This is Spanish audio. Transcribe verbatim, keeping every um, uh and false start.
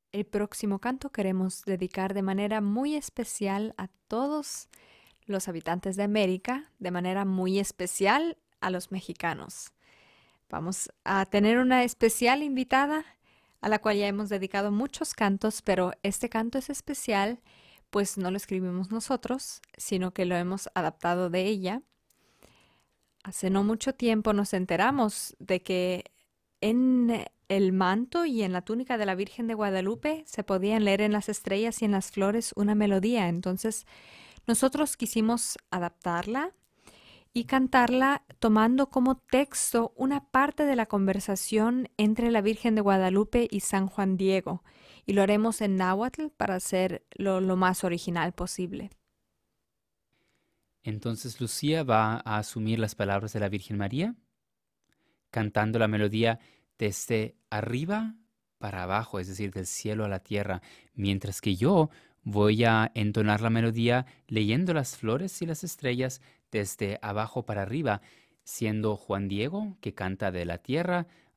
El próximo canto queremos dedicar de manera muy especial a todos los habitantes de América, de manera muy especial a los mexicanos. Vamos a tener una especial invitada a la cual ya hemos dedicado muchos cantos, pero este canto es especial, pues no lo escribimos nosotros, sino que lo hemos adaptado de ella. Hace no mucho tiempo nos enteramos de que en el manto y en la túnica de la Virgen de Guadalupe se podían leer en las estrellas y en las flores una melodía. Entonces nosotros quisimos adaptarla y cantarla tomando como texto una parte de la conversación entre la Virgen de Guadalupe y San Juan Diego. Y lo haremos en náhuatl para hacerlo lo más original posible. Entonces Lucía va a asumir las palabras de la Virgen María, cantando la melodía desde arriba para abajo, es decir, del cielo a la tierra, mientras que yo voy a entonar la melodía leyendo las flores y las estrellas desde abajo para arriba, siendo Juan Diego, que canta de la tierra